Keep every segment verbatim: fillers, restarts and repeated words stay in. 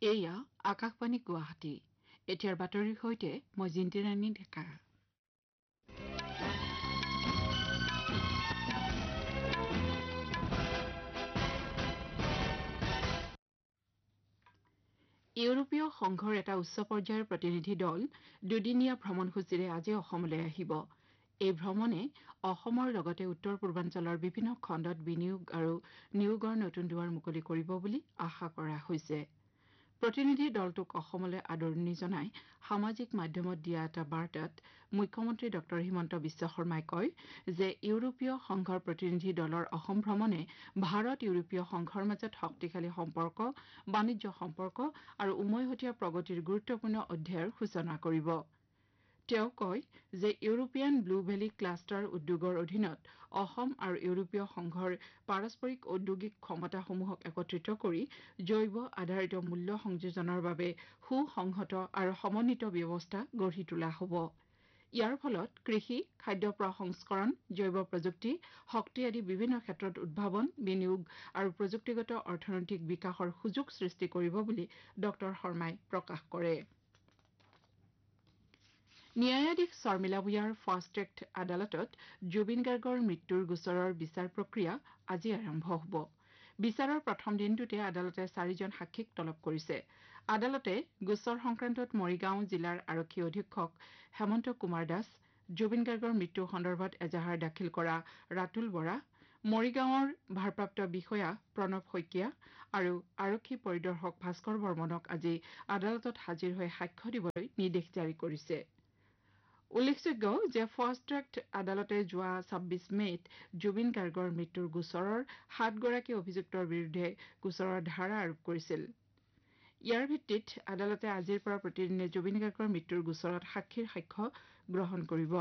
এয়া আকাশবাণী গুৱাহাটী। এতিয়াৰ বাতৰিৰ সৈতে মই জিন্তিৰাণী ডেকা। ইউৰোপীয় সংঘৰ এটা উচ্চ পৰ্যায়ৰ প্ৰতিনিধি দল দুদিনীয়া ভ্ৰমণসূচীৰে আজি অসমলৈ আহিব। এই ভ্ৰমণে অসমৰ লগতে উত্তৰ পূৰ্বাঞ্চলৰ বিভিন্ন খণ্ডত বিনিয়োগ আৰু নিয়োগৰ নতুন দুৱাৰ মুকলি কৰিব বুলি আশা কৰা হৈছে। প্ৰতিনিধি দলটোক অসমলৈ আদৰণি জনাই সামাজিক মাধ্যমত দিয়া এটা বাৰ্তাত মুখ্যমন্ত্ৰী ডঃ হিমন্ত বিশ্ব শৰ্মাই কয় যে ইউৰোপীয় সংঘৰ প্ৰতিনিধি দলৰ অসম ভ্ৰমণে ভাৰত ইউৰোপীয় সংঘৰ মাজত শক্তিশালী সম্পৰ্ক, বাণিজ্য সম্পৰ্ক আৰু উমৈহতীয়া প্ৰগতিৰ গুৰুত্বপূৰ্ণ অধ্যায়ৰ সূচনা কৰিব। তেওঁ কয় যে ইউৰোপিয়ান ব্লু ভেলী ক্লাষ্টাৰ উদ্যোগৰ অধীনত অসম আৰু ইউৰোপীয় সংঘৰ পাৰস্পৰিক ঔদ্যোগিক ক্ষমতাসমূহক একত্ৰিত কৰি জৈৱ আধাৰিত মূল্য সংযোজনৰ বাবে সুসংহত আৰু সমন্বিত ব্যৱস্থা গঢ়ি তোলা হ'ব। ইয়াৰ ফলত কৃষি, খাদ্য প্ৰসংস্কৰণ, জৈৱ প্ৰযুক্তি, শক্তি আদি বিভিন্ন ক্ষেত্ৰত উদ্ভাৱন, বিনিয়োগ আৰু প্ৰযুক্তিগত অৰ্থনৈতিক বিকাশৰ সুযোগ সৃষ্টি কৰিব বুলি ডঃ শৰ্মাই প্ৰকাশ কৰে। ন্যায়াধীশ শৰ্মিলা ভূঞাৰ ফাষ্ট ট্ৰেক আদালতত জুবিন গাৰ্গৰ মৃত্যুৰ গোচৰৰ বিচাৰ প্ৰক্ৰিয়া আজি আৰম্ভ হ'ব। বিচাৰৰ প্ৰথম দিনটোতে আদালতে চাৰিজন সাক্ষীক তলব কৰিছে। আদালতে গোচৰ সংক্ৰান্তত মৰিগাঁও জিলাৰ আৰক্ষী অধীক্ষক হেমন্ত কুমাৰ দাস, জুবিন গাৰ্গৰ মৃত্যু সন্দৰ্ভত এজাহাৰ দাখিল কৰা ৰাতুল বৰা, মৰিগাঁৱৰ ভাৰপ্ৰাপ্ত বিষয়া প্ৰণৱ শইকীয়া আৰু আৰক্ষী পৰিদৰ্শক ভাস্কৰ বৰ্মনক আজি আদালতত হাজিৰ হৈ সাক্ষ্য দিবলৈ নিৰ্দেশ জাৰি কৰিছে। উল্লেখযোগ্য যে ফাষ্ট ট্ৰেক আদালতে যোৱা ছাব্বিছ মে'ত জুবিন গাৰ্গৰ মৃত্যুৰ গোচৰৰ সাতগৰাকী অভিযুক্তৰ বিৰুদ্ধে গোচৰৰ ধাৰা আৰোপ কৰিছিল। ইয়াৰ ভিত্তিত আদালতে আজিৰ পৰা প্ৰতিদিনে জুবিন গাৰ্গৰ মৃত্যুৰ গোচৰত সাক্ষীৰ সাক্ষ্য গ্ৰহণ কৰিব।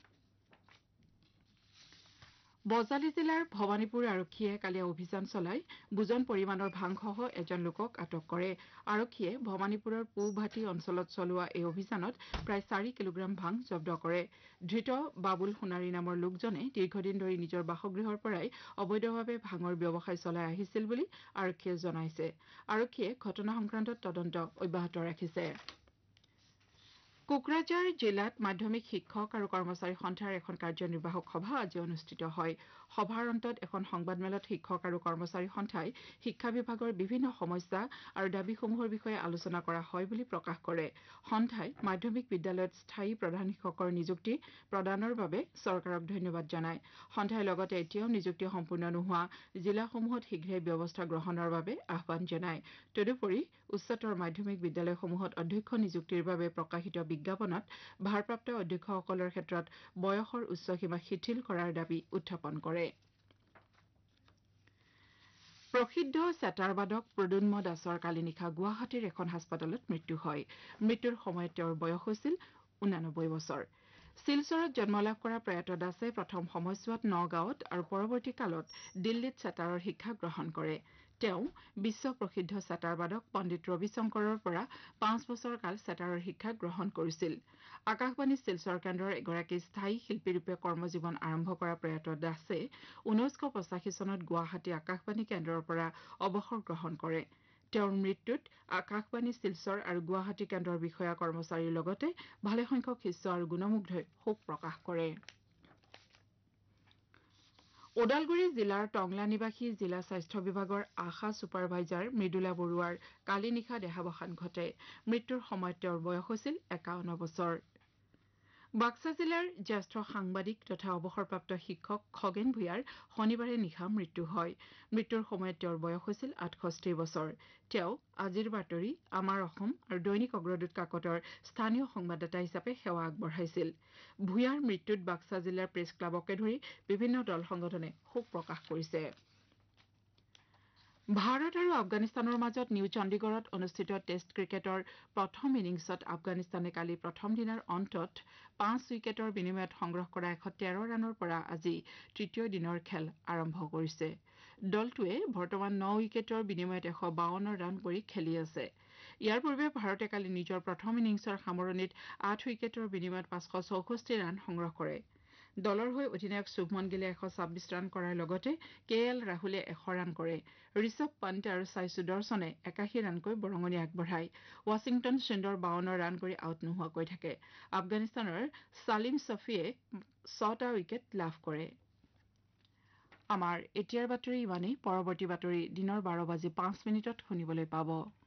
বজালী জিলাৰ ভৱানীপুৰ আৰক্ষীয়ে কালি অভিযান চলাই বুজন পৰিমাণৰ ভাংসহ এজন লোকক আটক কৰে। আৰক্ষীয়ে ভৱানীপুৰৰ পূৱভাটি অঞ্চলত চলোৱা এই অভিযানত প্ৰায় চাৰি কিলোগ্ৰাম ভাং জব্দ কৰে। ধৃত বাবুল সোণাৰী নামৰ লোকজনে দীৰ্ঘদিন ধৰি নিজৰ বাসগৃহৰ পৰাই অবৈধভাৱে ভাঙৰ ব্যৱসায় চলাই আহিছিল বুলি আৰক্ষীয়ে জনাইছে। আৰক্ষীয়ে ঘটনা সংক্ৰান্তত তদন্ত অব্যাহত ৰাখিছে। কোকৰাঝাৰ জিলাত মাধ্যমিক শিক্ষক আৰু কৰ্মচাৰী সন্থাৰ এখন কাৰ্যনিৰ্বাহক সভা আজি অনুষ্ঠিত হয়। সভাৰ অন্তত এখন সংবাদমেলত শিক্ষক আৰু কৰ্মচাৰী সন্থাই শিক্ষা বিভাগৰ বিভিন্ন সমস্যা আৰু দাবীসমূহৰ বিষয়ে আলোচনা কৰা হয় বুলি প্ৰকাশ কৰে। সন্থাই মাধ্যমিক বিদ্যালয়ত স্থায়ী প্ৰধান শিক্ষকৰ নিযুক্তি প্ৰদানৰ বাবে চৰকাৰক ধন্যবাদ জনায়। সন্থাই লগতে এতিয়াও নিযুক্তি সম্পূৰ্ণ নোহোৱা জিলাসমূহত শীঘ্ৰে ব্যৱস্থা গ্ৰহণৰ বাবে আহ্বান জনায়। তদুপৰি উচ্চতৰ মাধ্যমিক বিদ্যালয়সমূহত অধ্যক্ষ নিযুক্তিৰ বাবে প্ৰকাশিত বিজ্ঞাপনত ভাৰপ্ৰাপ্ত অধ্যক্ষসকলৰ ক্ষেত্ৰত বয়সৰ উচ্চ সীমা শিথিল কৰাৰ দাবী উত্থাপন কৰে। প্ৰসিদ্ধ চেতাৰবাদক প্ৰদ্যুন্ম দাসৰ কালি নিশা গুৱাহাটীৰ এখন হাস্পতালত মৃত্যু হয়। মৃত্যুৰ সময়ত তেওঁৰ বয়স হৈছিল ঊনানব্বৈ বছৰ। শিলচৰত জন্মলাভ কৰা প্ৰয়াত দাসে প্ৰথম সময়ছোৱাত নগাঁৱত আৰু পৰৱৰ্তী কালত দিল্লীত চেতাৰৰ শিক্ষা গ্ৰহণ কৰে। তেওঁ বিশ্ব প্ৰসিদ্ধ চেতাৰবাদক পণ্ডিত ৰবি শংকৰৰ পৰা পাঁচ বছৰ কাল চেতাৰৰ শিক্ষা গ্ৰহণ কৰিছিল। আকাশবাণী শিলচৰ কেন্দ্ৰৰ এগৰাকী স্থায়ী শিল্পীৰূপে কৰ্মজীৱন আৰম্ভ কৰা প্ৰয়াত দাসে ঊনৈছশ পঁচাশী চনত গুৱাহাটী আকাশবাণী কেন্দ্ৰৰ পৰা অৱসৰ গ্ৰহণ কৰে। তেওঁৰ মৃত্যুত আকাশবাণী শিলচৰ আৰু গুৱাহাটী কেন্দ্ৰৰ বিষয়া কৰ্মচাৰীৰ লগতে ভালেসংখ্যক শিষ্য আৰু গুণমুগ্ধই শোক প্ৰকাশ কৰে। ওদালগুৰি জিলাৰ টংলা নিবাসী জিলা স্বাস্থ্য বিভাগৰ আশা ছুপাৰভাইজাৰ মৃদুলা বৰুৱাৰ কালি নিশা দেহাৱসান ঘটে। মৃত্যুৰ সময়ত তেওঁৰ বয়স হৈছিল একাৱন্ন বছৰ। বাক্সা জিলাৰ জ্যেষ্ঠ সাংবাদিক তথা অৱসৰপ্ৰাপ্ত শিক্ষক খগেন ভূঞাৰ শনিবাৰে নিশা মৃত্যু হয়। মৃত্যুৰ সময়ত তেওঁৰ বয়স হৈছিল আঠষষ্ঠি বছৰ। তেওঁ আজিৰ বাতৰি, আমাৰ অসম আৰু দৈনিক অগ্ৰদূত কাকতৰ স্থানীয় সংবাদদাতা হিচাপে সেৱা আগবঢ়াইছিল। ভূঞাৰ মৃত্যুত বাক্সা জিলাৰ প্ৰেছ ক্লাবকে ধৰি বিভিন্ন দল সংগঠনে শোক প্ৰকাশ কৰিছে। ভাৰত আৰু আফগানিস্তানৰ মাজত নিউ চণ্ডীগড়ত অনুষ্ঠিত টেষ্ট ক্ৰিকেটৰ প্ৰথম ইনিংছত আফগানিস্তানে কালি প্ৰথম দিনাৰ অন্তত পাঁচ উইকেটৰ বিনিময়ত সংগ্ৰহ কৰা এশ তেৰ ৰানৰ পৰা আজি তৃতীয় দিনৰ খেল আৰম্ভ কৰিছে। দলটোৱে বৰ্তমান ন উইকেটৰ বিনিময়ত এশ বাৱন্ন ৰান কৰি খেলি আছে। ইয়াৰ পূৰ্বে ভাৰতে কালি নিজৰ প্ৰথম ইনিংছৰ সামৰণিত আঠ উইকেটৰ বিনিময়ত পাঁচশ চৌষষ্ঠি ৰান সংগ্ৰহ কৰে। দলৰ হৈ অধিনায়ক শুভমন গিলে এশ ছাব্বিছ ৰান কৰাৰ লগতে কে এল ৰাহুলে এশ ৰান কৰে ঋষভ পন্ত আৰু সাই সুদৰ্শনে একাশী ৰানকৈ বৰঙণি আগবঢ়ায় ৱাশ্বিংটন সুন্দৰ বাৱন্ন ৰান কৰি আউট নোহোৱাকৈ থাকে আফগানিস্তানৰ ছালিম ছফিয়ে ছটা উইকেট লাভ কৰে আমাৰ এতিয়াৰ বাতৰি ইমানেই পৰৱৰ্তী বাতৰি দিনৰ বাৰ বাজি পাঁচ মিনিটত শুনিবলৈ পাব